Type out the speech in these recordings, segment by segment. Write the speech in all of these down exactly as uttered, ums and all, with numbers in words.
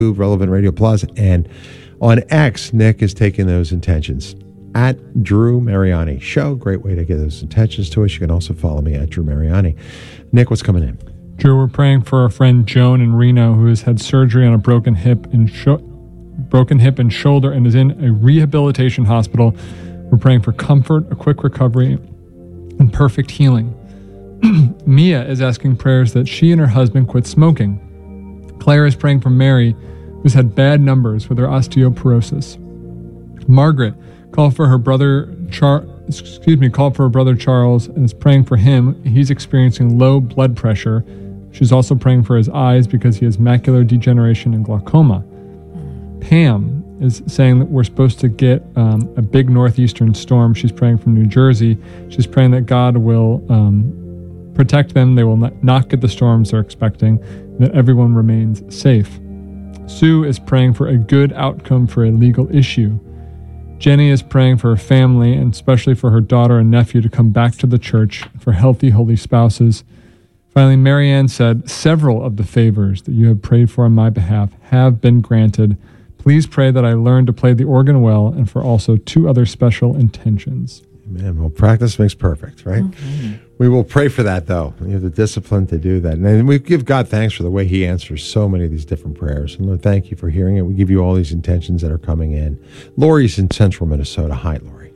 Relevant Radio Plus, and on X, Nick is taking those intentions at Drew Mariani Show. Great way to get those intentions to us. You can also follow me at Drew Mariani. Nick, what's coming in? Drew, we're praying for our friend Joan in Reno, who has had surgery on a broken hip and sho- broken hip and shoulder and is in a rehabilitation hospital. We're praying for comfort, a quick recovery, and perfect healing. Mia is asking prayers that she and her husband quit smoking. Claire is praying for Mary, who's had bad numbers with her osteoporosis. Margaret called for her brother Char- excuse me, called for her brother Charles and is praying for him. He's experiencing low blood pressure. She's also praying for his eyes because he has macular degeneration and glaucoma. Pam is saying that we're supposed to get um, a big northeastern storm. She's praying from New Jersey. She's praying that God will um, protect them. They will not, not get the storms they're expecting, and that everyone remains safe. Sue is praying for a good outcome for a legal issue. Jenny is praying for her family, and especially for her daughter and nephew to come back to the church, for healthy, holy spouses. Finally, Marianne said, several of the favors that you have prayed for on my behalf have been granted. Please pray that I learn to play the organ well, and for also two other special intentions. Amen. Well, practice makes perfect, right? Mm-hmm. We will pray for that, though. You have the discipline to do that. And we give God thanks for the way he answers so many of these different prayers. And Lord, thank you for hearing it. We give you all these intentions that are coming in. Lori's in central Minnesota. Hi, Lori.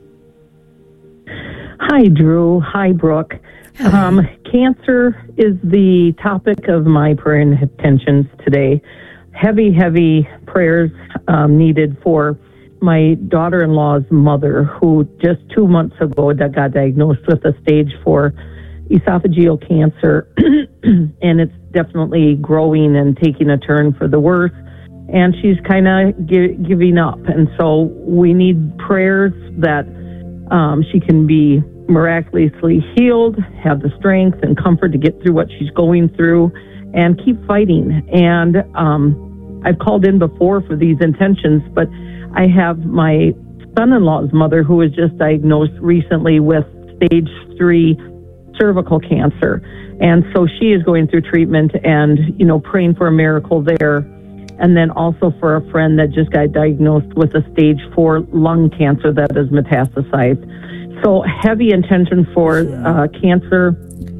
Hi, Drew. Hi, Brooke. Um, cancer is the topic of my prayer intentions today. Heavy, heavy prayers um, needed for my daughter-in-law's mother, who just two months ago that got diagnosed with a stage four esophageal cancer, and it's definitely growing and taking a turn for the worse, and she's kind of gi- giving up. And so we need prayers that um, she can be miraculously healed, have the strength and comfort to get through what she's going through, and keep fighting. And um, I've called in before for these intentions, but I have my son-in-law's mother, who was just diagnosed recently with stage three cervical cancer. And so she is going through treatment and, you know, praying for a miracle there. And then also for a friend that just got diagnosed with a stage four lung cancer that is metastasized. So heavy intention for uh, cancer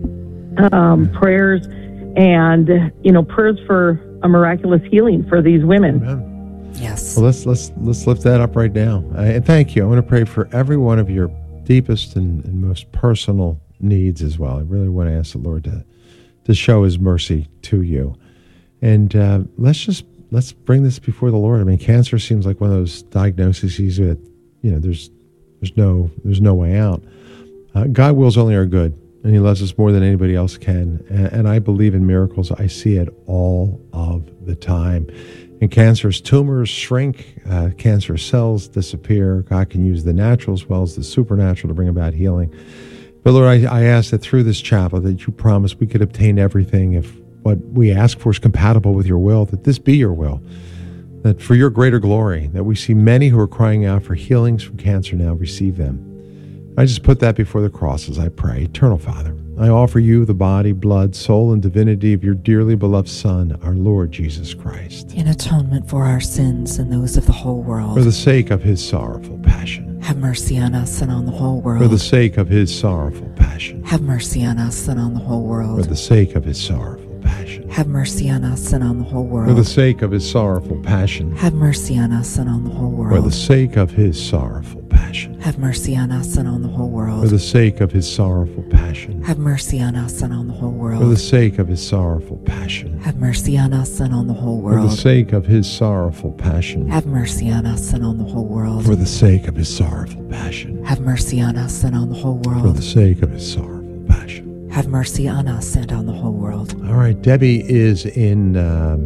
um, prayers and, you know, prayers for a miraculous healing for these women. Amen. Yes. Well, let's let's let's lift that up right now. Uh, and thank you. I want to pray for every one of your deepest and, and most personal needs as well. I really want to ask the Lord to to show his mercy to you. And uh, let's just let's bring this before the Lord. I mean, cancer seems like one of those diagnoses that, you know, there's there's no there's no way out. Uh, God wills only our good, and he loves us more than anybody else can. And, and I believe in miracles. I see it all of the time. And cancerous tumors shrink, uh, cancer cells disappear. God can use the natural as well as the supernatural to bring about healing. But Lord, I, I ask that through this chapel that you promise we could obtain everything if what we ask for is compatible with your will, that this be your will, that for your greater glory, that we see many who are crying out for healings from cancer now receive them. I just put that before the cross as I pray. Eternal Father, I offer you the body, blood, soul, and divinity of your dearly beloved Son, our Lord Jesus Christ. In atonement for our sins and those of the whole world. For the sake of his sorrowful passion. Have mercy on us and on the whole world. For the sake of his sorrowful passion. Have mercy on us and on the whole world. For the sake of his sorrowful passion. Have mercy on us and on the whole world. For the sake of his sorrowful passion. Have mercy on us and on the whole world. For the sake of his sorrowful passion. Have mercy on us and on the whole world. For the sake of his sorrowful passion. Have mercy on us and on the whole world. For the sake of his sorrowful passion. Have mercy on us and on the whole world. For the sake of his sorrowful passion. Have mercy on us and on the whole world. For the sake of his sorrowful passion. Have mercy on us and on the whole world. For the sake of his sorrowful passion. Have mercy on us and on the whole world. All right, Debbie is in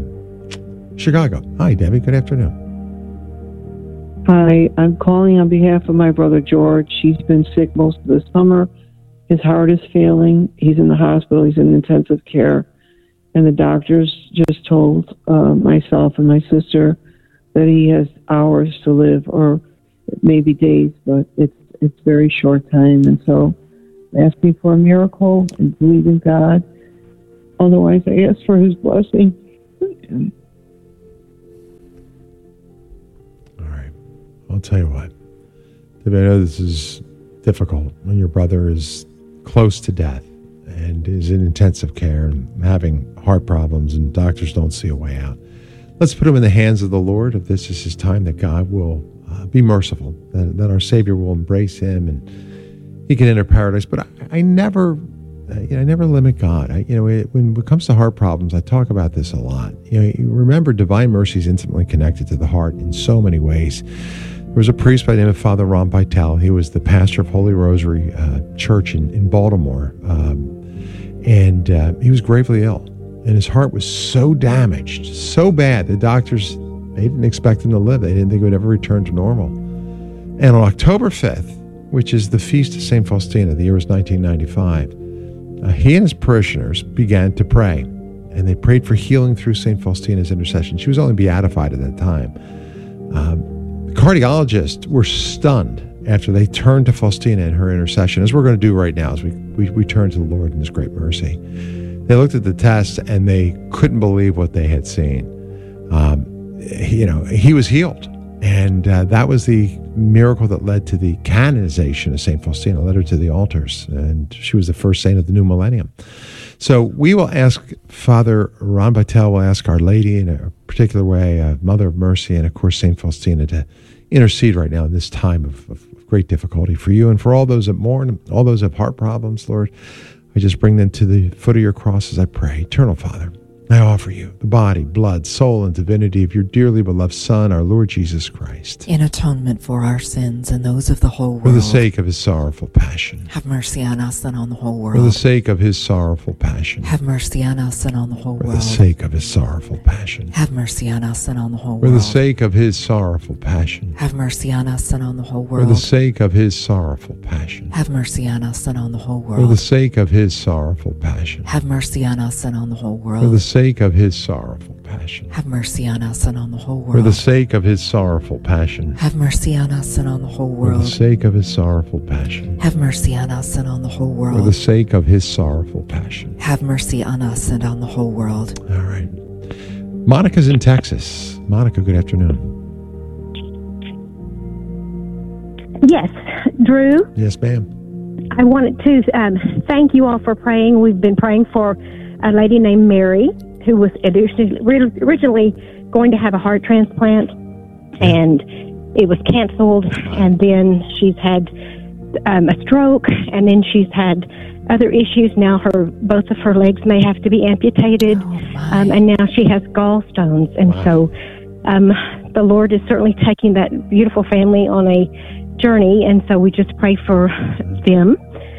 um, Chicago. Hi, Debbie. Good afternoon. Hi, I'm calling on behalf of my brother George. He's been sick most of the summer. His heart is failing. He's in the hospital. He's in intensive care. And the doctors just told uh, myself and my sister that he has hours to live, or maybe days, but it's it's very short time. And so I'm asking for a miracle and believe in God. Otherwise, I ask for his blessing. I'll tell you what. I know this is difficult when your brother is close to death and is in intensive care and having heart problems and doctors don't see a way out. Let's put him in the hands of the Lord. If this is his time, that God will uh, be merciful, that, that our Savior will embrace him and he can enter paradise. But I, I never, uh, you know, I never limit God. I, you know, it, when it comes to heart problems, I talk about this a lot. You know, you remember, divine mercy is intimately connected to the heart in so many ways. There was a priest by the name of Father Ron Beitel. He was the pastor of Holy Rosary uh, Church in, in Baltimore. Um, and uh, he was gravely ill. And his heart was so damaged, so bad, the doctors, they didn't expect him to live. They didn't think he would ever return to normal. And on October fifth, which is the feast of Saint Faustina, the year was nineteen ninety-five, uh, he and his parishioners began to pray. And they prayed for healing through Saint Faustina's intercession. She was only beatified at that time. Um, the cardiologists were stunned after they turned to Faustina and her intercession, as we're going to do right now, as we, we, we turn to the Lord in his great mercy. They looked at the tests and they couldn't believe what they had seen. Um, you know, he was healed. And uh, that was the miracle that led to the canonization of Saint Faustina, led her to the altars. And she was the first saint of the new millennium. So we will ask Father Ron Beitel, will ask Our Lady in a particular way, uh, Mother of Mercy, and of course Saint Faustina, to intercede right now in this time of, of great difficulty for you and for all those that mourn, all those that have heart problems, Lord. I just bring them to the foot of your cross as I pray. Eternal Father, I offer you the body, blood, soul, and divinity of your dearly beloved Son, our Lord Jesus Christ, in atonement for our sins and those of the whole world. For the sake of his sorrowful passion. Have mercy on us and on the whole world. For the sake of his sorrowful passion. Have mercy on us and on the whole For world. the sake of his sorrowful passion. Have mercy on us and on the whole For world. the sake of his sorrowful passion. Have mercy on us and on the whole For world. the sake of his sorrowful passion. Have mercy on us and on the whole For the world. sake of his sorrowful passion. Have mercy on us and on the whole For the world. sake of his sorrowful passion. Have mercy on us and on the whole For the world. sake of his sorrowful passion. Have mercy on us and on the whole For the world. sake of his sorrowful passion. Have mercy on us and on the whole For the world. sake of his sorrowful passion. Have mercy on us and on the whole world. All right. Monica's in Texas. Monica, good afternoon. Yes, Drew, Yes, ma'am. I wanted to um, thank you all for praying. We've been praying for a lady named Mary, who was originally going to have a heart transplant, and it was canceled, and then she's had um, a stroke, and then she's had other issues. Now her both of her legs may have to be amputated, Oh, my. um, and now she has gallstones. And Wow. so um, the Lord is certainly taking that beautiful family on a journey, and so we just pray for them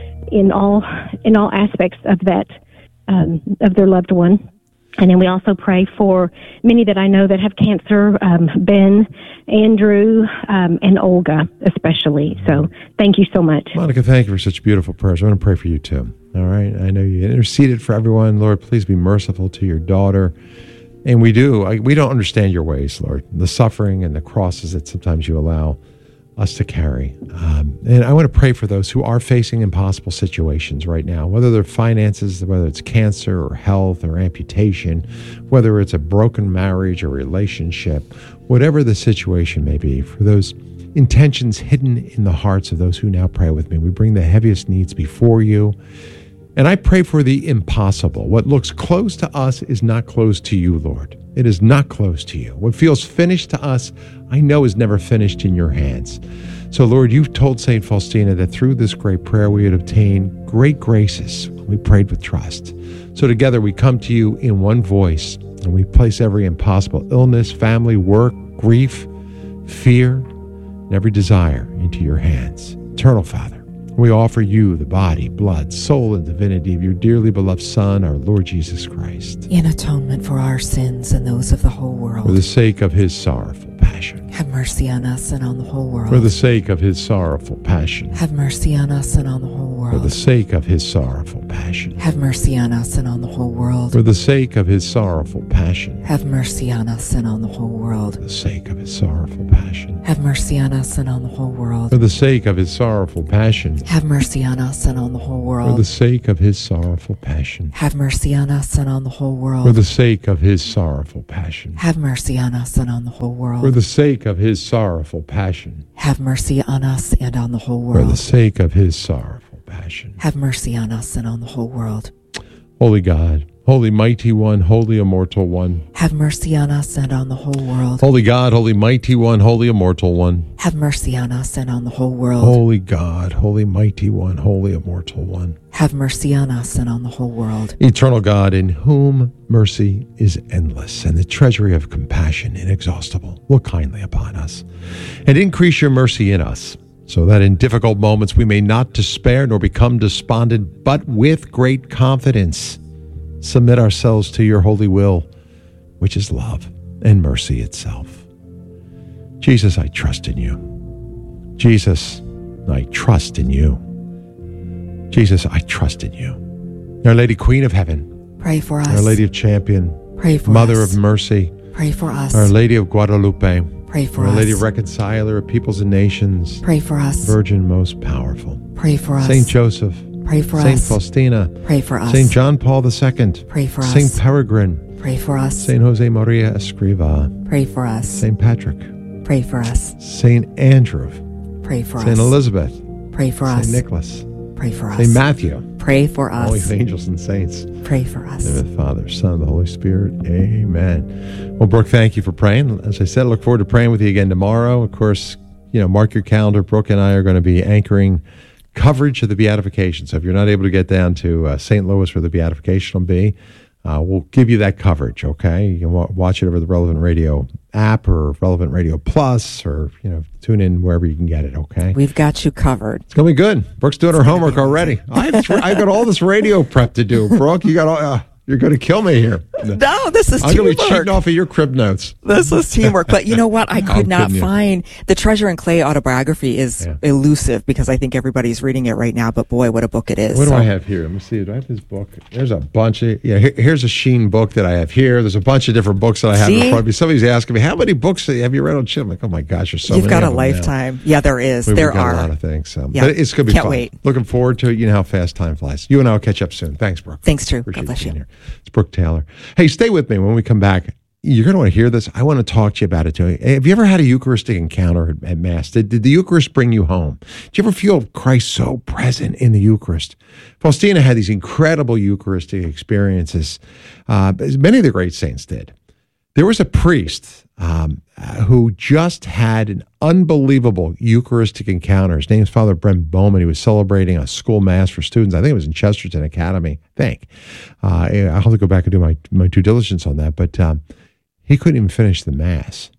in all in all aspects of that um, of their loved one. And then we also pray for many that I know that have cancer, um, Ben, Andrew, um, and Olga especially. So thank you so much. Monica, thank you for such beautiful prayers. I want to pray for you too. All right. I know you interceded for everyone. Lord, please be merciful to your daughter. And we do. I, we don't understand your ways, Lord. The suffering and the crosses that sometimes you allow us to carry. Um, and I want to pray for those who are facing impossible situations right now, whether they're finances, whether it's cancer or health or amputation, whether it's a broken marriage or relationship, whatever the situation may be, for those intentions hidden in the hearts of those who now pray with me. We bring the heaviest needs before you. And I pray for the impossible. What looks close to us is not close to you, Lord. It is not close to you. What feels finished to us, I know is never finished in your hands. So, Lord, you've told Saint Faustina that through this great prayer we would obtain great graces. We prayed with trust. So together we come to you in one voice, and we place every impossible illness, family, work, grief, fear, and every desire into your hands. Eternal Father, we offer you the body, blood, soul, and divinity of your dearly beloved Son, our Lord Jesus Christ, In atonement for our sins and those of the whole world. for the sake of his sorrowful passion. Have mercy on us and on the whole world. For the sake of his sorrowful passion. Have mercy on us and on the whole For the world. sake of his sorrowful passion. Have mercy on us and on the whole world. For the sake of his sorrowful passion. Have mercy on us and on the whole world. For the sake of his sorrowful passion. Have mercy on us and on the whole world. For the sake of his sorrowful passion. Have mercy on us and on the whole For the world. sake of his sorrowful passion. Have mercy on us and on the whole For world. the sake of his sorrowful passion. Have mercy on us and on the whole For world. the sake of his sorrowful passion. Have mercy on us and on the whole For the world. sake of his sorrowful passion. Have mercy on us and on the whole world. Holy God, holy mighty one, holy immortal one. Have mercy on us and on the whole world. Holy God, holy mighty one, holy immortal one. Have mercy on us and on the whole world. Holy God, holy mighty one, holy immortal one. Have mercy on us and on the whole world. Eternal God, in whom mercy is endless and the treasury of compassion inexhaustible, look kindly upon us and increase your mercy in us, so that in difficult moments we may not despair nor become despondent, but with great confidence submit ourselves to your holy will, which is love and mercy itself. Jesus, I trust in you. Jesus, I trust in you. Jesus, I trust in you. Our Lady, Queen of Heaven, Pray for us. Our Lady of Champion, Pray for Mother us. of Mercy, Pray for us. Our Lady of Guadalupe, Pray for Our us. Lady of Reconciler of Peoples and Nations, Pray for us. Virgin most powerful, Pray for us. Saint Joseph, Pray for Saint us. Faustina, Pray for us. Saint John Paul the Second, Pray for us. Saint Peregrine, Pray for us. Saint Jose Maria Escriva, Pray for us. Saint Patrick, Pray for us. Saint Andrew, Pray for Saint us. Elizabeth, Pray for Saint us. Nicholas, Pray for us. Saint Matthew, Pray for all us. the angels and saints. Pray for us. In the name of the Father, Son, and the Holy Spirit. Amen. Well, Brooke, thank you for praying. As I said, I look forward to praying with you again tomorrow. Of course, you know, mark your calendar. Brooke and I are going to be anchoring coverage of the Beatification. So if you're not able to get down to uh, Saint Louis where the Beatification will be, uh, we'll give you that coverage, okay? You can w- watch it over the Relevant Radio app or Relevant Radio Plus, or, you know, tune in wherever you can get it, okay? We've got you covered. It's going to be good. Brooke's doing her homework already. I've, I've got all this radio prep to do. Brooke, you got all... Uh, You're going to kill me here. No, this is I'm going to be teamwork. cheating off of your crib notes. This is teamwork. But you know what? I could How not couldn't you? find the Treasure and Clay autobiography is Yeah. elusive because I think everybody's reading it right now. But boy, what a book it is. What do So- I have here? Let me see. Do I have this book? There's a bunch of, yeah, here, here's a Sheen book that I have here. There's a bunch of different books that I have in See? front of me. Somebody's asking me, how many books have you read on Sheen? I'm like, oh my gosh, there's so You've many got a of them now. lifetime. Yeah, there is. We- there We've got are. a lot of things. So. Yeah. But it's going to be Can't fun. wait. Looking forward to it. You know how fast time flies. You and I will catch up soon. Thanks, Brooke. Thanks, Drew. Appreciate God bless being you. here. It's Brooke Taylor. Hey, stay with me when we come back. You're going to want to hear this. I want to talk to you about it too. Have you ever had a Eucharistic encounter at, at Mass? Did, did the Eucharist bring you home? Did you ever feel Christ so present in the Eucharist? Faustina had these incredible Eucharistic experiences. Uh, as many of the great saints did. There was a priest um, who just had an unbelievable Eucharistic encounter. His name's Father Brent Bowman. He was celebrating a school mass for students. I think it was in Chesterton Academy. I think. Uh, I'll have to go back and do my, my due diligence on that. But um, he couldn't even finish the mass.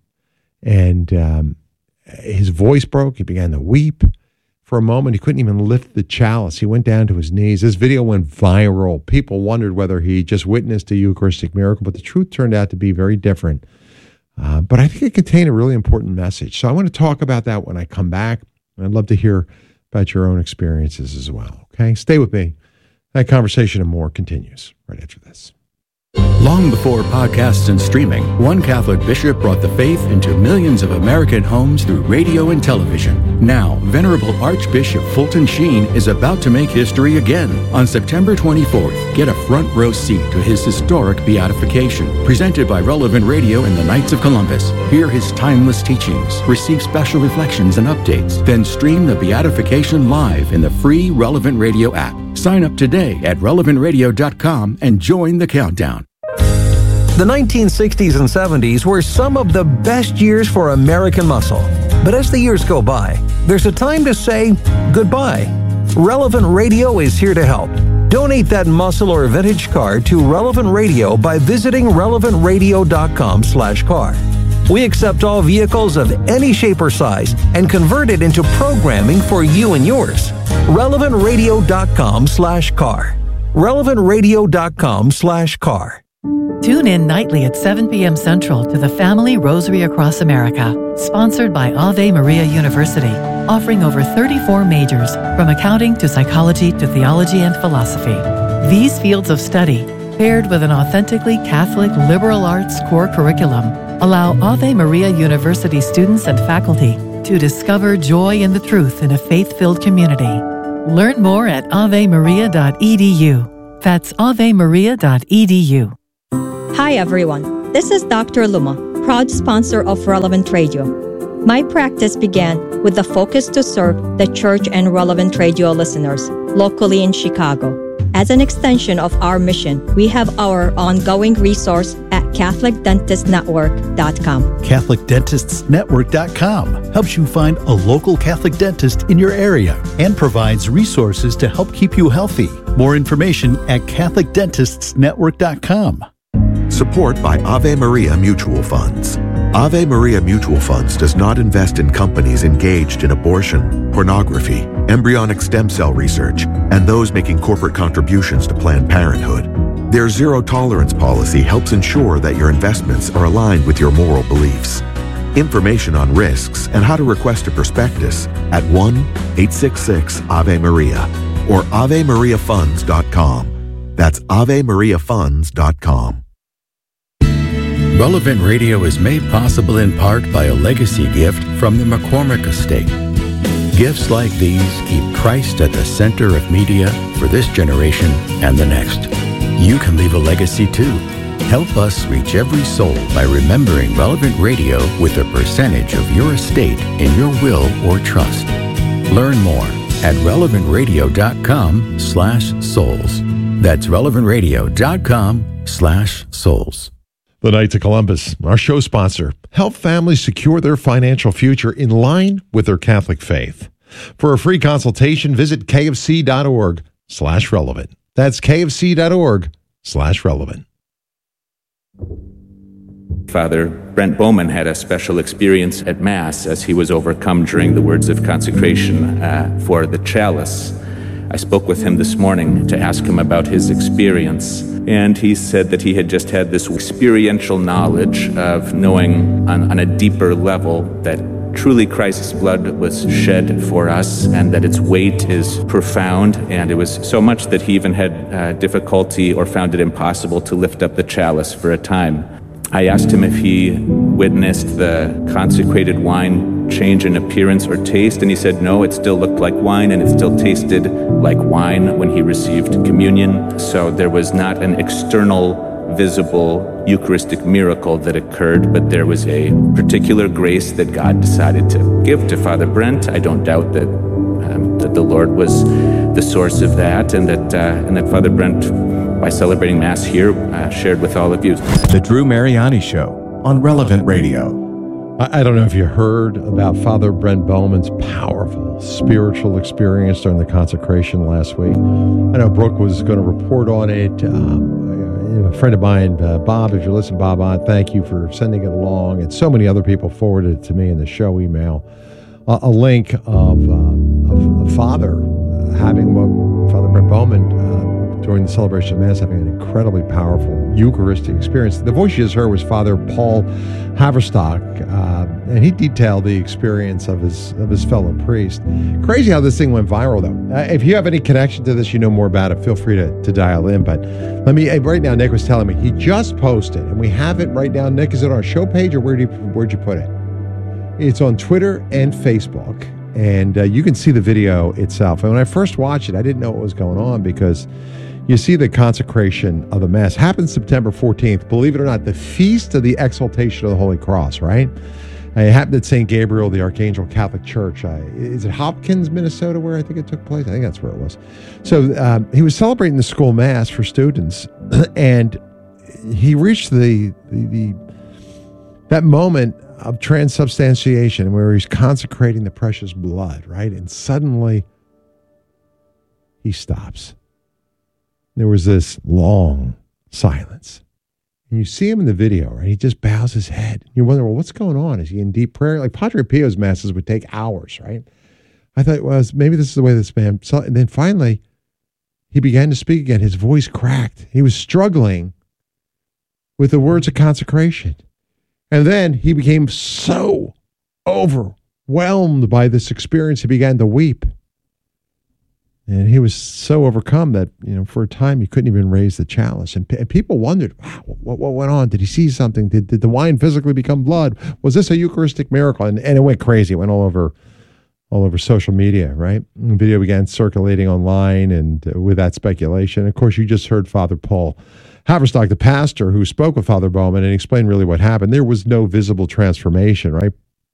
And um, his voice broke. He began to weep. For a moment, he couldn't even lift the chalice. He went down to his knees. This video went viral. People wondered whether he just witnessed a Eucharistic miracle, but the truth turned out to be very different. Uh, but I think it contained a really important message. So I want to talk about that when I come back. I'd love to hear about your own experiences as well. Okay, stay with me. That conversation and more continues right after this. Long before podcasts and streaming, one Catholic bishop brought the faith into millions of American homes through radio and television. Now, Venerable Archbishop Fulton Sheen is about to make history again. On September twenty-fourth, get a front row seat to his historic beatification, presented by Relevant Radio and the Knights of Columbus. Hear his timeless teachings, receive special reflections and updates, then stream the beatification live in the free Relevant Radio app. Sign up today at relevant radio dot com and join the countdown. The nineteen sixties and seventies were some of the best years for American muscle. But as the years go by, there's a time to say goodbye. Relevant Radio is here to help. Donate that muscle or vintage car to Relevant Radio by visiting relevant radio dot com slash car. We accept all vehicles of any shape or size and convert it into programming for you and yours. relevant radio dot com slash car. relevant radio dot com slash car. Tune in nightly at seven p.m. Central to the Family Rosary Across America, sponsored by Ave Maria University, offering over thirty-four majors, from accounting to psychology to theology and philosophy. These fields of study, paired with an authentically Catholic liberal arts core curriculum, allow Ave Maria University students and faculty to discover joy in the truth in a faith-filled community. Learn more at ave maria dot e d u. That's ave maria dot e d u. Hi everyone, this is Doctor Luma, proud sponsor of Relevant Radio. My practice began with the focus to serve the church and relevant radio listeners locally in Chicago. As an extension of our mission, we have our ongoing resource at Catholic Dentist Network dot com. Catholic Dentists Network dot com helps you find a local Catholic dentist in your area and provides resources to help keep you healthy. More information at Catholic Dentists Network dot com. Support by Ave Maria Mutual Funds. Ave Maria Mutual Funds does not invest in companies engaged in abortion, pornography, embryonic stem cell research, and those making corporate contributions to Planned Parenthood. Their zero tolerance policy helps ensure that your investments are aligned with your moral beliefs. Information on risks and how to request a prospectus at one eight six six Ave Maria or Ave Maria Funds dot com. That's Ave Maria Funds dot com. Relevant Radio is made possible in part by a legacy gift from the McCormick Estate. Gifts like these keep Christ at the center of media for this generation and the next. You can leave a legacy too. Help us reach every soul by remembering Relevant Radio with a percentage of your estate in your will or trust. Learn more at relevant radio dot com slash souls. That's relevant radio dot com slash souls. The Knights of Columbus, our show sponsor, help families secure their financial future in line with their Catholic faith. For a free consultation, visit kfc.org slash relevant. That's kfc.org slash relevant. Father Brent Bowman had a special experience at Mass as he was overcome during the words of consecration uh, for the chalice. I spoke with him this morning to ask him about his experience, and he said that he had just had this experiential knowledge of knowing on, on a deeper level that truly Christ's blood was shed for us and that its weight is profound, and it was so much that he even had uh, difficulty or found it impossible to lift up the chalice for a time. I asked him if he witnessed the consecrated wine change in appearance or taste, and he said no, it still looked like wine and it still tasted like wine when he received communion. So there was not an external, visible Eucharistic miracle that occurred, but there was a particular grace that God decided to give to Father Brent. I don't doubt that um, that the Lord was the source of that, and that uh, and that Father Brent, by celebrating Mass here, uh, shared with all of you. The Drew Mariani Show on Relevant Radio. I don't know if you heard about Father Brent Bowman's powerful spiritual experience during the consecration last week. I know Brooke was going to report on it. Um, a friend of mine, uh, Bob, if you're listening, Bob, I thank you for sending it along. And so many other people forwarded it to me in the show email. Uh, a link of, uh, of a father uh, having what Father Brent Bowman uh, during the celebration of Mass, having an incredibly powerful Eucharistic experience. The voice you just heard was Father Paul Haverstock, uh, and he detailed the experience of his of his fellow priest. Crazy how this thing went viral, though. Uh, if you have any connection to this, you know more about it, feel free to, to dial in. But let me, right now, Nick was telling me, he just posted, and we have it right now. Nick, is it on our show page, or where do you, where'd you put it? It's on Twitter and Facebook, and uh, you can see the video itself. And when I first watched it, I didn't know what was going on, because you see the consecration of the Mass happened September fourteenth. Believe it or not, the Feast of the Exaltation of the Holy Cross, right? It happened at Saint Gabriel, the Archangel Catholic Church. Uh, is it Hopkins, Minnesota, where I think it took place? I think that's where it was. So um, he was celebrating the school Mass for students, and he reached the, the, the that moment of transubstantiation where he's consecrating the precious blood, right? And suddenly he stops. There was this long silence. And you see him in the video, right? He just bows his head. You wonder, well, what's going on? Is he in deep prayer? Like Padre Pio's masses would take hours, right? I thought, well, maybe this is the way this man saw it. And then finally, he began to speak again. His voice cracked. He was struggling with the words of consecration. And then he became so overwhelmed by this experience, he began to weep. And he was so overcome that, you know, for a time he couldn't even raise the chalice. And, p- and people wondered, wow, what, what went on? Did he see something? Did, did the wine physically become blood? Was this a Eucharistic miracle? And, and it went crazy. It went all over all over social media, right? And the video began circulating online, and uh, with that speculation. Of course, you just heard Father Paul Haverstock, the pastor who spoke with Father Bowman and explained really what happened. There was no visible transformation, right?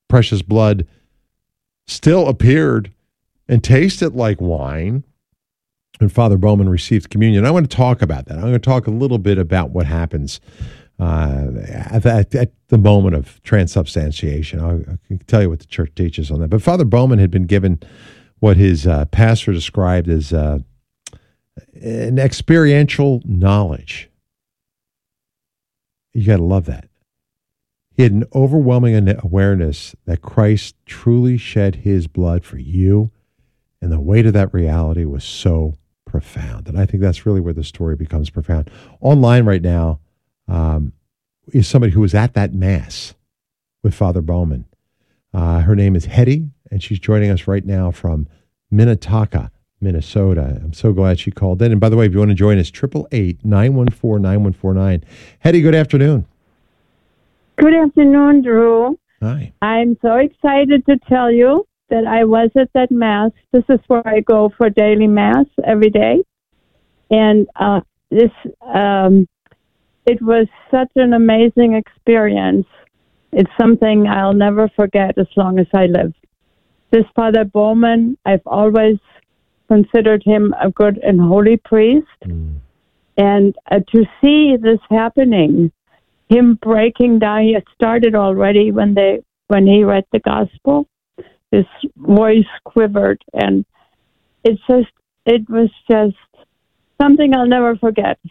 precious blood still appeared and tasted like wine. And Father Bowman received communion. I want to talk about that. I'm going to talk a little bit about what happens uh, at, at, at the moment of transubstantiation. I'll, I can tell you what the church teaches on that. But Father Bowman had been given what his uh, pastor described as uh, an experiential knowledge. You got to love that. He had an overwhelming awareness that Christ truly shed his blood for you, and the weight of that reality was so profound. And I think that's really where the story becomes profound. Online right now um, is somebody who was at that Mass with Father Bowman. Uh, her name is Hetty, and she's joining us right now from Minnetonka, Minnesota. I'm so glad she called in. And by the way, if you want to join us, eight eight eight, nine one four, nine one four nine. Hetty, good afternoon. Good afternoon, Drew. Hi. I'm so excited to tell you that I was at that Mass. This is where I go for daily Mass every day. And uh, this, um, it was such an amazing experience. It's something I'll never forget as long as I live. This Father Bowman, I've always considered him a good and holy priest. Mm. And uh, to see this happening, him breaking down, it started already when they when he read the gospel. His voice quivered, and it's just it was just something I'll never forget.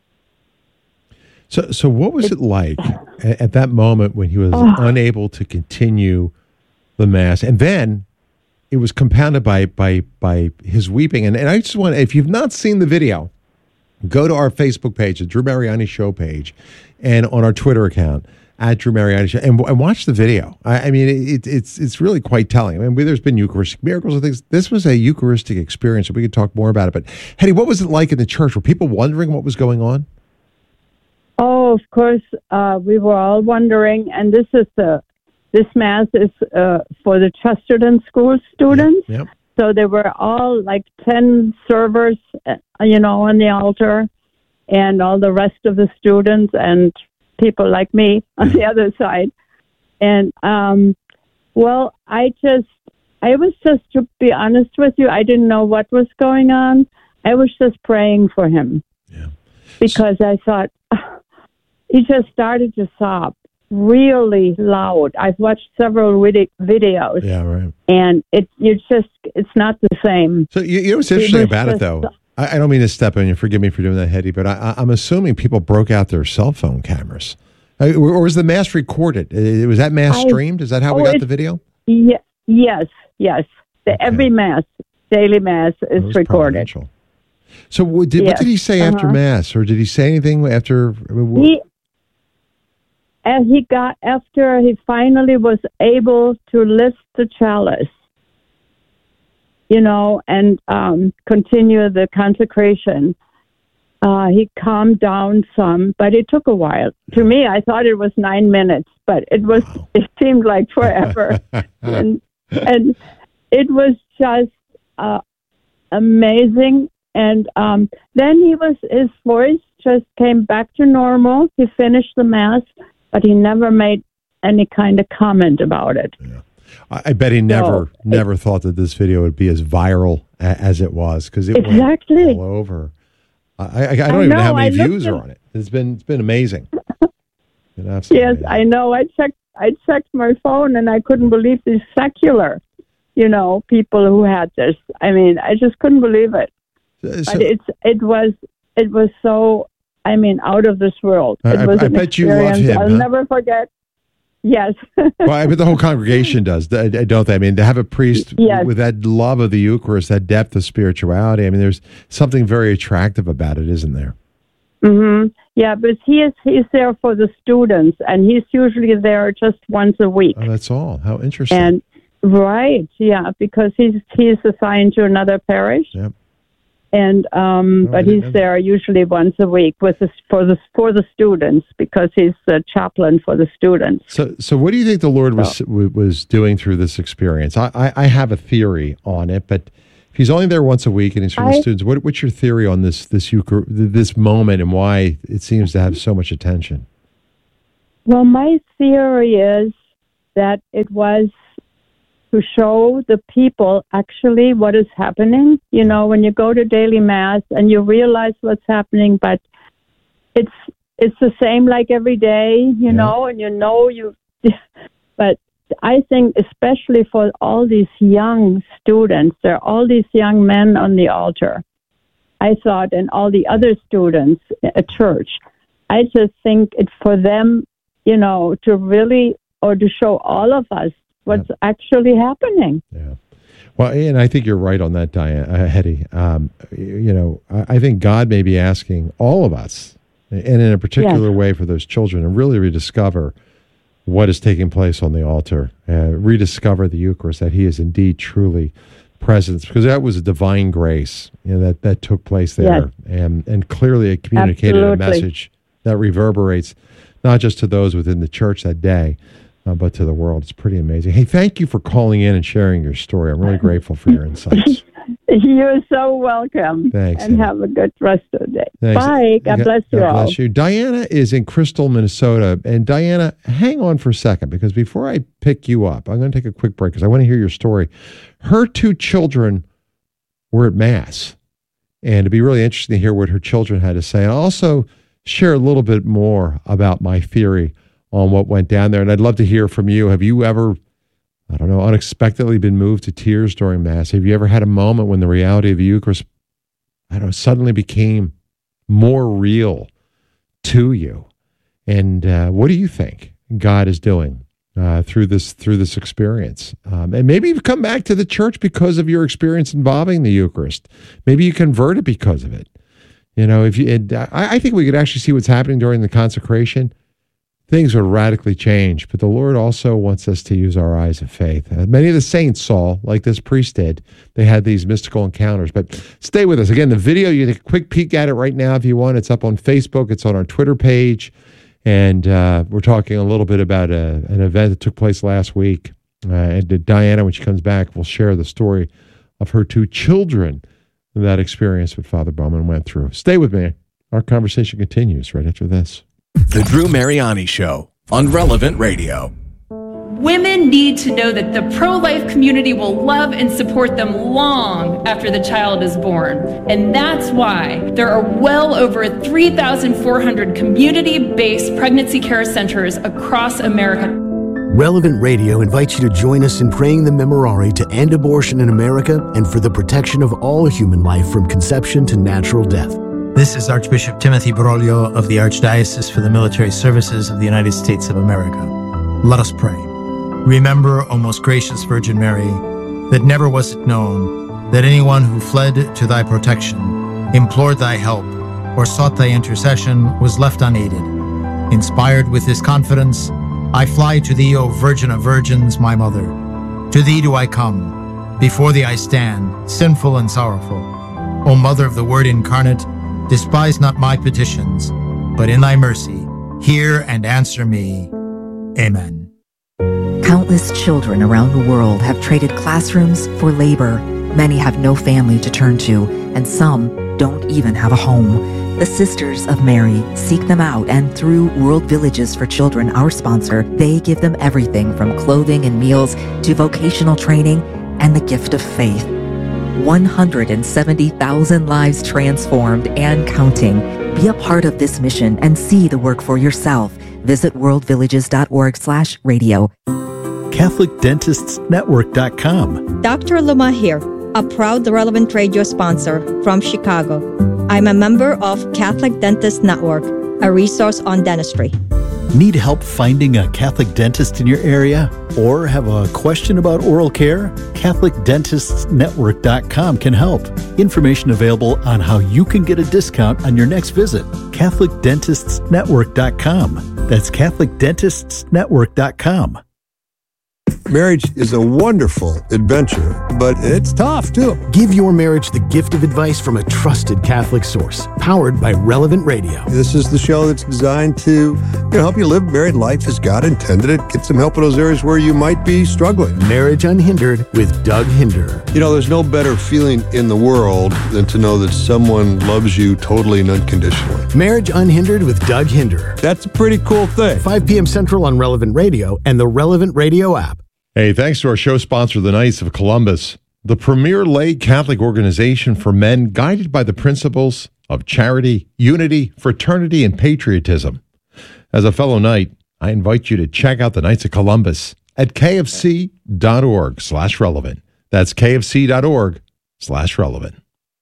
So, so what was it like at, at that moment when he was oh. unable to continue the Mass, and then it was compounded by by by his weeping? And, and I just want, if you've not seen the video, go to our Facebook page, the Drew Mariani Show page, and on our Twitter account at Drew Mariani Show, and, and watch the video. I, I mean, it, it's it's really quite telling. I mean, there's been Eucharistic miracles and things. This was a Eucharistic experience, and we could talk more about it. But Hetty, what was it like in the church? Were people wondering what was going on? Oh, of course, uh, we were all wondering. And this is the this Mass is uh, for the Chesterton School students. Yep, yep. So there were all like ten servers, uh, you know, on the altar, and all the rest of the students and people like me on the other side. And, um, well, I just, I was just, to be honest with you, I didn't know what was going on. I was just praying for him. Yeah. Because I thought, he just started to sob really loud. I've watched several vid- videos. Yeah, right. And it, you just, it's not the same. So, you, you know what's interesting it about it, though? So- I don't mean to step on you. Forgive me for doing that, Hetty, but I, I'm assuming people broke out their cell phone cameras. Or was the Mass recorded? Was that Mass I, streamed? Is that how oh, we got the video? Yeah, yes, yes. The, okay. Every Mass, daily Mass is recorded. So what did, yes. what did he say uh-huh. after Mass? Or did he say anything after? He, and he got, after he finally was able to lift the chalice, you know, and um, continue the consecration. Uh, he calmed down some, but it took a while. To me, I thought it was nine minutes, but it was. Wow. It seemed like forever, and and it was just uh, amazing. And um, then he was his voice just came back to normal. He finished the Mass, but he never made any kind of comment about it. Yeah. I bet he never, so, never it, thought that this video would be as viral a, as it was, because it exactly. went all over. I, I, I don't I even know, know how many views are on it. It's been, it's been amazing. Been yes, amazing. I know. I checked, I checked my phone, and I couldn't believe these secular, you know, people who had this. I mean, I just couldn't believe it. So, but it's, it was, it was so. I mean, out of this world. It I, was I an bet you love him. I'll huh? never forget. Yes. Well, I bet the whole congregation does, don't they? I mean, to have a priest yes. with that love of the Eucharist, that depth of spirituality, I mean, there's something very attractive about it, isn't there? Mm-hmm. Yeah, but he is he's there for the students, and he's usually there just once a week. Oh, that's all. How interesting. And right, yeah, because he's he's assigned to another parish. Yep. And um, oh, but he's there usually once a week with the, for the for the students, because he's the chaplain for the students. So, so what do you think the Lord was so. was doing through this experience? I, I, I have a theory on it, but if he's only there once a week and he's for the students, what, what's your theory on this this Euchar- this moment and why it seems to have so much attention? Well, my theory is that it was to show the people actually what is happening. You know, when you go to daily mass and you realize what's happening, but it's it's the same like every day, you yeah. know, and you know you. But I think especially for all these young students, there are all these young men on the altar. I thought, and all the other students at church, I just think it's for them, you know, to really, or to show all of us what's yeah. actually happening. Yeah. Well, and I think you're right on that, Diane, uh, Hetty. Um, you know, I, I think God may be asking all of us, and in a particular yes. way for those children, to really rediscover what is taking place on the altar, uh, rediscover the Eucharist, that he is indeed truly present, because that was a divine grace, you know, that, that took place there. Yes. And, and clearly it communicated Absolutely. a message that reverberates not just to those within the church that day, uh, but to the world. It's pretty amazing. Hey, thank you for calling in and sharing your story. I'm really grateful for your insights. You're so welcome. Thanks. And Hetty. Have a good rest of the day. Thanks. Bye. God, God bless you God all. bless you. Diana is in Crystal, Minnesota. And Diana, hang on for a second, because before I pick you up, I'm going to take a quick break because I want to hear your story. Her two children were at Mass, and it'd be really interesting to hear what her children had to say. And I'll also share a little bit more about my theory on what went down there. And I'd love to hear from you. Have you ever, I don't know, unexpectedly been moved to tears during Mass? Have you ever had a moment when the reality of the Eucharist, I don't know, suddenly became more real to you? And uh, what do you think God is doing uh, through this through this experience? Um, and maybe you've come back to the church because of your experience involving the Eucharist. Maybe you converted because of it. You know, if you, and I, I think we could actually see what's happening during the consecration. Things would radically change, but the Lord also wants us to use our eyes of faith. Uh, many of the saints saw, like this priest did, they had these mystical encounters. But stay with us. Again, the video, you can take a quick peek at it right now if you want. It's up on Facebook. It's on our Twitter page. And uh, we're talking a little bit about a, an event that took place last week. Uh, and Diana, when she comes back, will share the story of her two children, that experience what Father Bowman went through. Stay with me. Our conversation continues right after this. The Drew Mariani Show on Relevant Radio. Women need to know that the pro-life community will love and support them long after the child is born. And that's why there are well over three thousand four hundred community-based pregnancy care centers across America. Relevant Radio invites you to join us in praying the Memorare to end abortion in America and for the protection of all human life from conception to natural death. This is Archbishop Timothy Broglio of the Archdiocese for the Military Services of the United States of America. Let us pray. Remember, O most gracious Virgin Mary, that never was it known that anyone who fled to thy protection, implored thy help, or sought thy intercession was left unaided. Inspired with this confidence, I fly to thee, O Virgin of Virgins, my Mother. To thee do I come. Before thee I stand, sinful and sorrowful. O Mother of the Word incarnate, despise not my petitions, but in thy mercy, hear and answer me. Amen. Countless children around the world have traded classrooms for labor. Many have no family to turn to, and some don't even have a home. The Sisters of Mary seek them out, and through World Villages for Children, our sponsor, they give them everything from clothing and meals to vocational training and the gift of faith. one hundred seventy thousand lives transformed and counting. Be a part of this mission and see the work for yourself. Visit worldvillages.org slash radio. Catholic Dentists Network dot com. Doctor Luma here, a proud Relevant Radio sponsor from Chicago. I'm a member of Catholic Dentists Network, a resource on dentistry. Need help finding a Catholic dentist in your area? Or have a question about oral care? Catholic Dentists Network dot com can help. Information available on how you can get a discount on your next visit. Catholic Dentists Network dot com. That's Catholic Dentists Network dot com. Marriage is a wonderful adventure, but it's tough, too. Give your marriage the gift of advice from a trusted Catholic source, powered by Relevant Radio. This is the show that's designed to you know, help you live married life as God intended it, get some help in those areas where you might be struggling. Marriage Unhindered with Doug Hinder. You know, there's no better feeling in the world than to know that someone loves you totally and unconditionally. Marriage Unhindered with Doug Hinder. That's a pretty cool thing. five p.m. Central on Relevant Radio and the Relevant Radio app. Hey, thanks to our show sponsor, the Knights of Columbus, the premier lay Catholic organization for men guided by the principles of charity, unity, fraternity, and patriotism. As a fellow Knight, I invite you to check out the Knights of Columbus at kfc.org slash relevant. That's kfc.org slash relevant.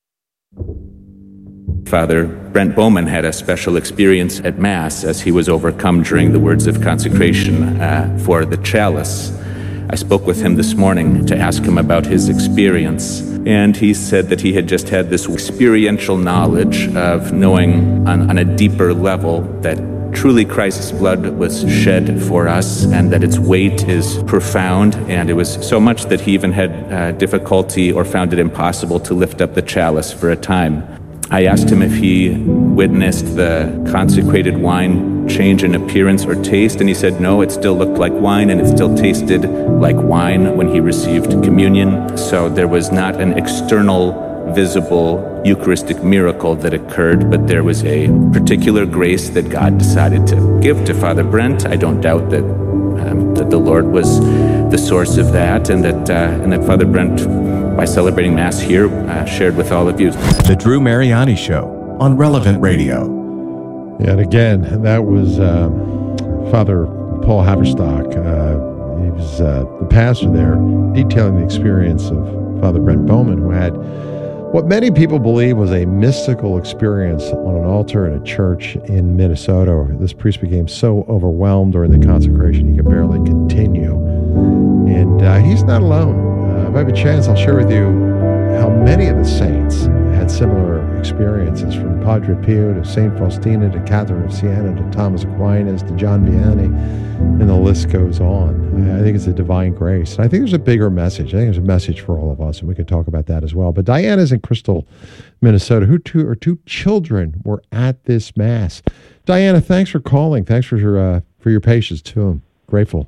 Father Brent Bowman had a special experience at Mass as he was overcome during the words of consecration uh, for the chalice. I spoke with him this morning to ask him about his experience, and he said that he had just had this experiential knowledge of knowing on, on a deeper level that truly Christ's blood was shed for us and that its weight is profound, and it was so much that he even had uh, difficulty or found it impossible to lift up the chalice for a time. I asked him if he witnessed the consecrated wine change in appearance or taste, and he said no, it still looked like wine and it still tasted like wine when he received communion. So there was not an external, visible Eucharistic miracle that occurred, but there was a particular grace that God decided to give to Father Brent. I don't doubt that um, that the Lord was the source of that, and that uh, and that Father Brent, by celebrating Mass here, uh, shared with all of you. The Drew Mariani Show on Relevant Radio. Yeah, and again, that was um, Father Paul Haverstock. Uh, he was uh, the pastor there, detailing the experience of Father Brent Bowman, who had what many people believe was a mystical experience on an altar in a church in Minnesota. This priest became so overwhelmed during the consecration he could barely continue. And uh, he's not alone. Uh, if I have a chance, I'll share with you how many of the saints had similar experiences, from Padre Pio to Saint Faustina to Catherine of Siena to Thomas Aquinas to John Vianney, and the list goes on. I think it's a divine grace. And I think there's a bigger message. I think there's a message for all of us, and we could talk about that as well. But Diana's in Crystal, Minnesota. Who two or two children were at this Mass? Diana, thanks for calling. Thanks for your uh, for your patience too. I'm grateful.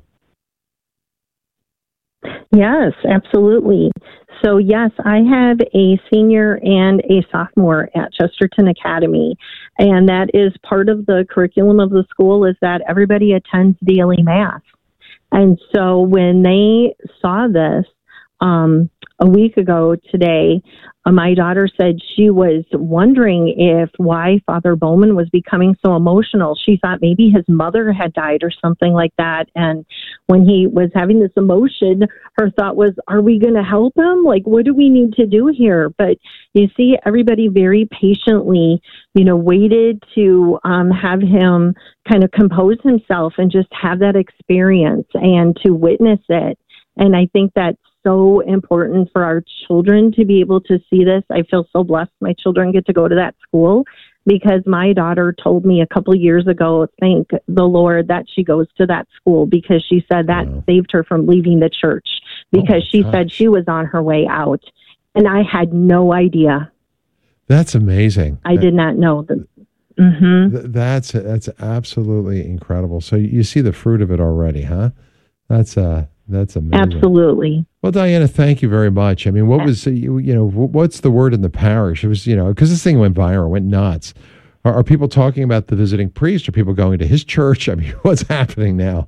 Yes, absolutely. So yes, I have a senior and a sophomore at Chesterton Academy, and that is part of the curriculum of the school, is that everybody attends daily Mass. And so when they saw this um, a week ago today, uh, my daughter said she was wondering if why Father Bowman was becoming so emotional. She thought maybe his mother had died or something like that. And when he was having this emotion, her thought was, are we going to help him? Like, what do we need to do here? But you see, everybody very patiently, you know, waited to um, have him kind of compose himself and just have that experience and to witness it. And I think that's so important for our children to be able to see this. I feel so blessed my children get to go to that school, because my daughter told me a couple years ago, thank the Lord that she goes to that school, because she said that wow. saved her from leaving the church, because oh she gosh. said she was on her way out. And I had no idea. That's amazing. I that, did not know that. Mm-hmm. Th- that's that's absolutely incredible. So you see the fruit of it already, huh? That's uh That's amazing. Absolutely. Well, Diana, thank you very much. I mean, what was, you, you know, what's the word in the parish? It was, you know, because this thing went viral, went nuts. Are, are people talking about the visiting priest? Are people going to his church? I mean, what's happening now?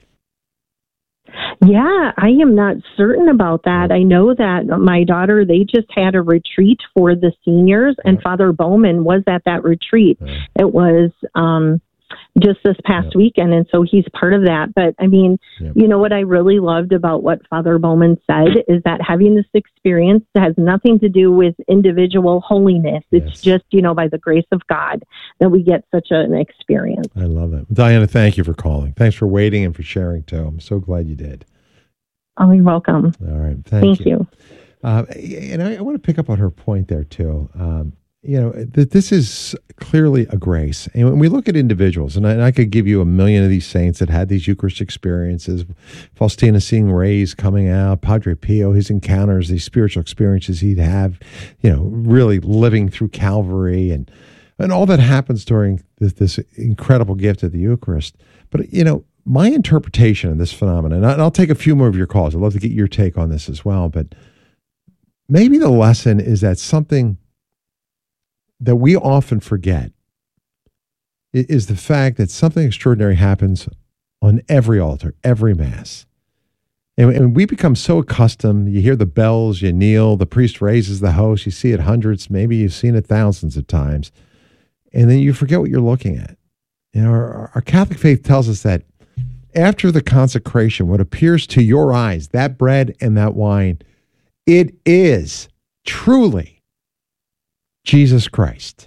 Yeah, I am not certain about that. I know that my daughter, they just had a retreat for the seniors, and yeah. Father Bowman was at that retreat. Yeah. It was, um, just this past yep. weekend, and so he's part of that. But I mean, yep. you know what I really loved about what Father Bowman said is that having this experience has nothing to do with individual holiness. Yes. It's just, you know, by the grace of God that we get such an experience. I love it. Diana, thank you for calling. Thanks for waiting and for sharing too. I'm so glad you did. Oh, you're welcome. All right. Thank, thank you. you. Uh, and I, I want to pick up on her point there too. Um, you know, that this is clearly a grace. And when we look at individuals, and I, and I could give you a million of these saints that had these Eucharistic experiences, Faustina seeing rays coming out, Padre Pio, his encounters, these spiritual experiences he'd have, you know, really living through Calvary and, and all that happens during this, this incredible gift of the Eucharist. But, you know, my interpretation of this phenomenon, and I'll take a few more of your calls. I'd love to get your take on this as well, but maybe the lesson is that something that we often forget is the fact that something extraordinary happens on every altar, every Mass. And, and we become so accustomed, you hear the bells, you kneel, the priest raises the host, you see it hundreds, maybe you've seen it thousands of times, and then you forget what you're looking at. You know, our, our Catholic faith tells us that after the consecration, what appears to your eyes, that bread and that wine, it is truly Jesus Christ.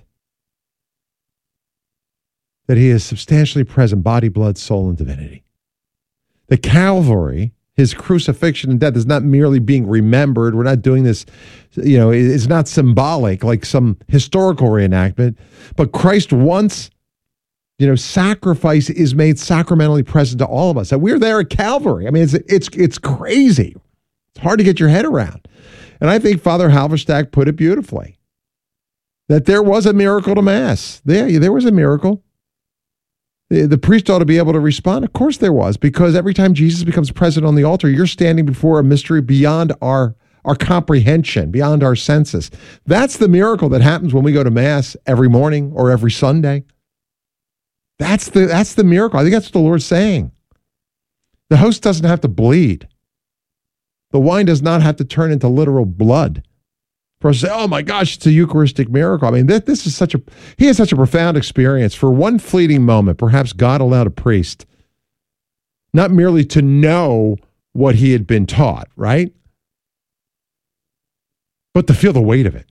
That he is substantially present, body, blood, soul, and divinity. The Calvary, his crucifixion and death, is not merely being remembered. We're not doing this, you know, it's not symbolic like some historical reenactment, but Christ once, you know, sacrifice is made sacramentally present to all of us. And we're there at Calvary. I mean, it's it's it's crazy. It's hard to get your head around. And I think Father Halverstack put it beautifully. That there was a miracle to Mass. There, there was a miracle. The, the priest ought to be able to respond. Of course there was, because every time Jesus becomes present on the altar, you're standing before a mystery beyond our, our comprehension, beyond our senses. That's the miracle that happens when we go to Mass every morning or every Sunday. That's the, that's the miracle. I think that's what the Lord's saying. The host doesn't have to bleed. The wine does not have to turn into literal blood. For us to say, oh my gosh, it's a Eucharistic miracle. I mean, this, this is such a, he had such a profound experience. For one fleeting moment, perhaps God allowed a priest not merely to know what he had been taught, right? But to feel the weight of it.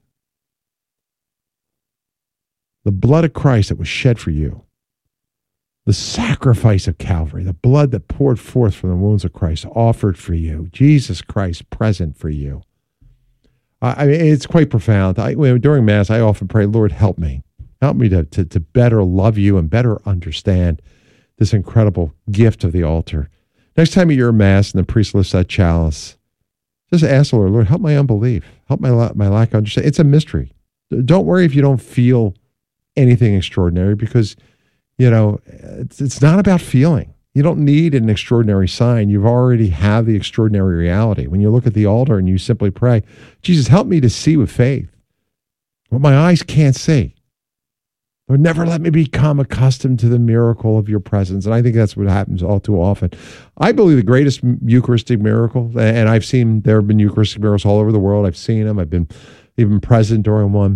The blood of Christ that was shed for you. The sacrifice of Calvary, the blood that poured forth from the wounds of Christ, offered for you. Jesus Christ present for you. I mean, it's quite profound. I, during Mass, I often pray, Lord, help me. Help me to, to, to better love you and better understand this incredible gift of the altar. Next time you're at Mass and the priest lifts that chalice, just ask the Lord, Lord, help my unbelief. Help my, my lack of understanding. It's a mystery. Don't worry if you don't feel anything extraordinary, because, you know, it's, it's not about feeling. You don't need an extraordinary sign. You already have the extraordinary reality. When you look at the altar and you simply pray, Jesus, help me to see with faith what my eyes can't see. Lord, never let me become accustomed to the miracle of your presence. And I think that's what happens all too often. I believe the greatest Eucharistic miracle, and I've seen there have been Eucharistic miracles all over the world. I've seen them. I've been even present during one.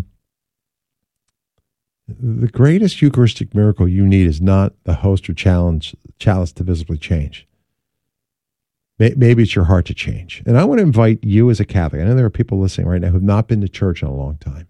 The greatest Eucharistic miracle you need is not the host or challenge, chalice to visibly change. Maybe it's your heart to change. And I want to invite you as a Catholic. I know there are people listening right now who have not been to church in a long time.